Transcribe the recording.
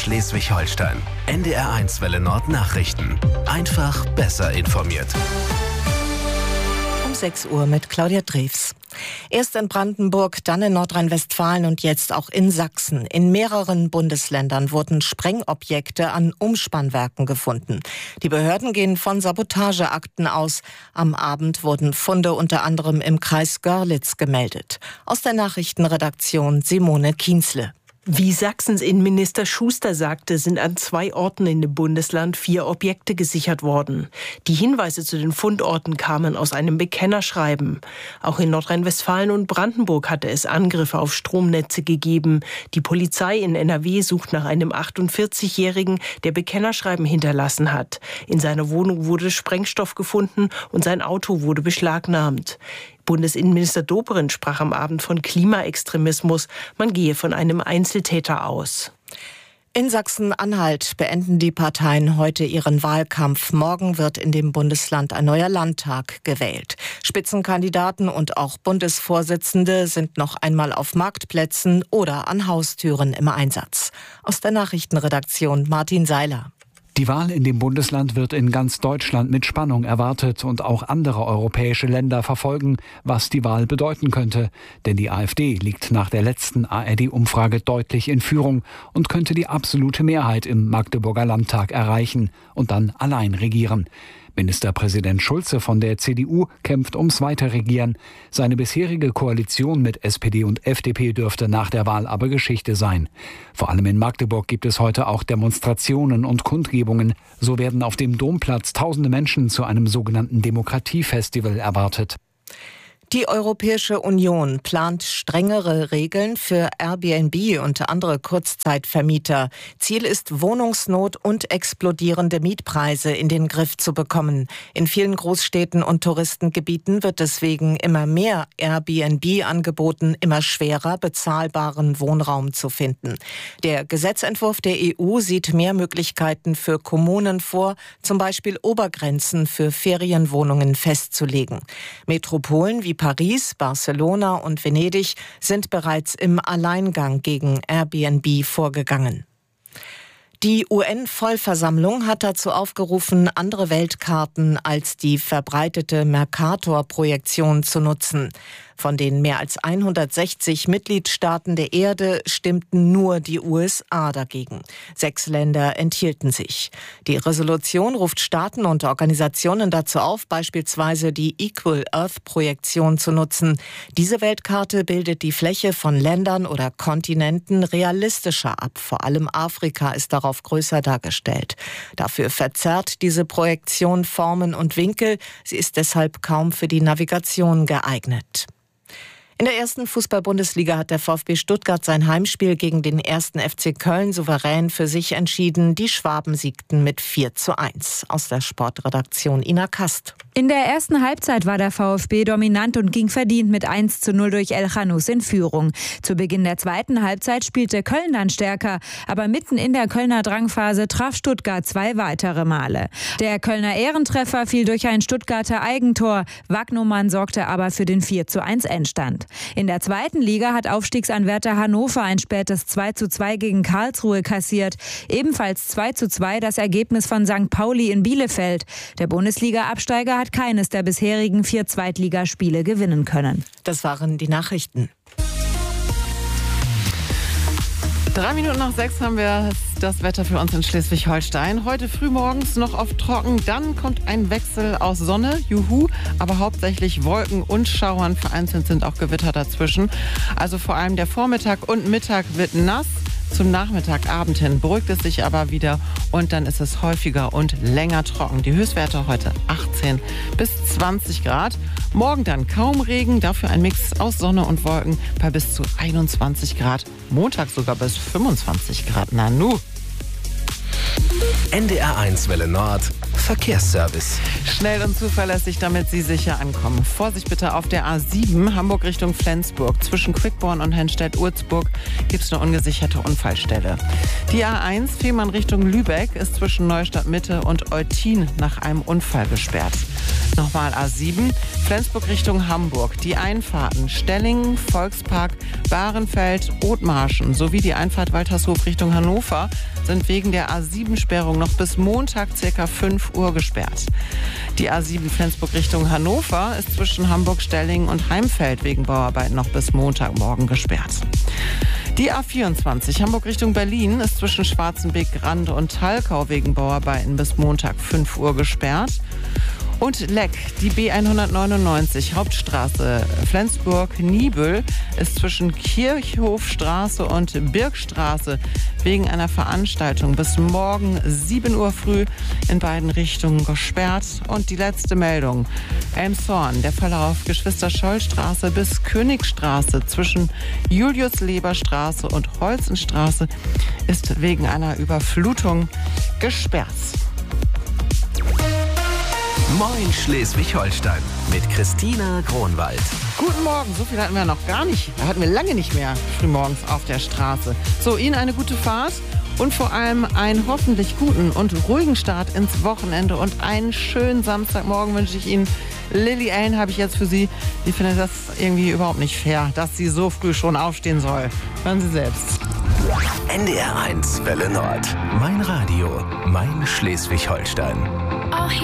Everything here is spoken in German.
Schleswig-Holstein. NDR1 Welle Nord Nachrichten. Einfach besser informiert. Um 6 Uhr mit Claudia Drews. Erst in Brandenburg, dann in Nordrhein-Westfalen und jetzt auch in Sachsen. In mehreren Bundesländern wurden Sprengobjekte an Umspannwerken gefunden. Die Behörden gehen von Sabotageakten aus. Am Abend wurden Funde unter anderem im Kreis Görlitz gemeldet. Aus der Nachrichtenredaktion Simone Kienzle. Wie Sachsens Innenminister Schuster sagte, sind an 2 Orten in dem Bundesland 4 Objekte gesichert worden. Die Hinweise zu den Fundorten kamen aus einem Bekennerschreiben. Auch in Nordrhein-Westfalen und Brandenburg hatte es Angriffe auf Stromnetze gegeben. Die Polizei in NRW sucht nach einem 48-Jährigen, der Bekennerschreiben hinterlassen hat. In seiner Wohnung wurde Sprengstoff gefunden und sein Auto wurde beschlagnahmt. Bundesinnenminister Dobrindt sprach am Abend von Klimaextremismus. Man gehe von einem Einzeltäter aus. In Sachsen-Anhalt beenden die Parteien heute ihren Wahlkampf. Morgen wird in dem Bundesland ein neuer Landtag gewählt. Spitzenkandidaten und auch Bundesvorsitzende sind noch einmal auf Marktplätzen oder an Haustüren im Einsatz. Aus der Nachrichtenredaktion Martin Seiler. Die Wahl in dem Bundesland wird in ganz Deutschland mit Spannung erwartet und auch andere europäische Länder verfolgen, was die Wahl bedeuten könnte. Denn die AfD liegt nach der letzten ARD-Umfrage deutlich in Führung und könnte die absolute Mehrheit im Magdeburger Landtag erreichen und dann allein regieren. Ministerpräsident Schulze von der CDU kämpft ums Weiterregieren. Seine bisherige Koalition mit SPD und FDP dürfte nach der Wahl aber Geschichte sein. Vor allem in Magdeburg gibt es heute auch Demonstrationen und Kundgebungen. So werden auf dem Domplatz tausende Menschen zu einem sogenannten Demokratiefestival erwartet. Die Europäische Union plant strengere Regeln für Airbnb und andere Kurzzeitvermieter. Ziel ist, Wohnungsnot und explodierende Mietpreise in den Griff zu bekommen. In vielen Großstädten und Touristengebieten wird deswegen immer mehr Airbnb angeboten, immer schwerer, bezahlbaren Wohnraum zu finden. Der Gesetzentwurf der EU sieht mehr Möglichkeiten für Kommunen vor, zum Beispiel Obergrenzen für Ferienwohnungen festzulegen. Metropolen wie Paris, Barcelona und Venedig sind bereits im Alleingang gegen Airbnb vorgegangen. Die UN-Vollversammlung hat dazu aufgerufen, andere Weltkarten als die verbreitete Mercator-Projektion zu nutzen. Von den mehr als 160 Mitgliedstaaten der Erde stimmten nur die USA dagegen. 6 Länder enthielten sich. Die Resolution ruft Staaten und Organisationen dazu auf, beispielsweise die Equal Earth-Projektion zu nutzen. Diese Weltkarte bildet die Fläche von Ländern oder Kontinenten realistischer ab. Vor allem Afrika ist darauf größer dargestellt. Dafür verzerrt diese Projektion Formen und Winkel. Sie ist deshalb kaum für die Navigation geeignet. In der ersten Fußball-Bundesliga hat der VfB Stuttgart sein Heimspiel gegen den 1. FC Köln souverän für sich entschieden. Die Schwaben siegten mit 4:1. Aus der Sportredaktion Ina Kast. In der ersten Halbzeit war der VfB dominant und ging verdient mit 1:0 durch El Khanous in Führung. Zu Beginn der zweiten Halbzeit spielte Köln dann stärker, aber mitten in der Kölner Drangphase traf Stuttgart 2 weitere Male. Der Kölner Ehrentreffer fiel durch ein Stuttgarter Eigentor. Wagnumann sorgte aber für den 4:1 Endstand. In der zweiten Liga hat Aufstiegsanwärter Hannover ein spätes 2:2 gegen Karlsruhe kassiert. Ebenfalls 2:2 das Ergebnis von St. Pauli in Bielefeld. Der Bundesliga-Absteiger hat keines der bisherigen 4 Zweitligaspiele gewinnen können. Das waren die Nachrichten. 6:03 haben wir das Wetter für uns in Schleswig-Holstein. Heute frühmorgens noch oft trocken, dann kommt ein Wechsel aus Sonne, juhu, aber hauptsächlich Wolken und Schauern. Vereinzelt sind auch Gewitter dazwischen. Also vor allem der Vormittag und Mittag wird nass. Zum Nachmittag, Abend hin beruhigt es sich aber wieder und dann ist es häufiger und länger trocken. Die Höchstwerte heute 18 bis 20 Grad. Morgen dann kaum Regen, dafür ein Mix aus Sonne und Wolken bei bis zu 21 Grad. Montag sogar bis 25 Grad. Nanu. NDR1 Welle Nord. Verkehrsservice. Schnell und zuverlässig, damit Sie sicher ankommen. Vorsicht bitte auf der A7 Hamburg Richtung Flensburg. Zwischen Quickborn und Hennstedt-Urzburg gibt es eine ungesicherte Unfallstelle. Die A1 Fehmarn Richtung Lübeck ist zwischen Neustadt Mitte und Eutin nach einem Unfall gesperrt. Nochmal A7 Flensburg Richtung Hamburg. Die Einfahrten Stellingen, Volkspark, Bahrenfeld, Othmarschen sowie die Einfahrt Waltershof Richtung Hannover sind wegen der A7-Sperrung noch bis Montag ca. 5 Uhr gesperrt. Die A7 Flensburg Richtung Hannover ist zwischen Hamburg-Stellingen und Heimfeld wegen Bauarbeiten noch bis Montagmorgen gesperrt. Die A24 Hamburg Richtung Berlin ist zwischen Schwarzenbeek, Grande und Talkau wegen Bauarbeiten bis Montag 5 Uhr gesperrt. Und Leck, die B199 Hauptstraße Flensburg-Niebüll ist zwischen Kirchhofstraße und Birkstraße wegen einer Veranstaltung bis morgen 7 Uhr früh in beiden Richtungen gesperrt. Und die letzte Meldung, Elmshorn, der Verlauf Geschwister-Scholl-Straße bis Königstraße zwischen Julius-Leber-Straße und Holzenstraße ist wegen einer Überflutung gesperrt. Moin Schleswig-Holstein mit Christina Gronwald. Guten Morgen, so viel hatten wir noch gar nicht. Hatten wir lange nicht mehr frühmorgens auf der Straße. So, Ihnen eine gute Fahrt und vor allem einen hoffentlich guten und ruhigen Start ins Wochenende und einen schönen Samstagmorgen wünsche ich Ihnen. Lily Allen habe ich jetzt für Sie. Die findet das irgendwie überhaupt nicht fair, dass sie so früh schon aufstehen soll. Hören Sie selbst. NDR 1 Welle Nord. Mein Radio, mein Schleswig-Holstein.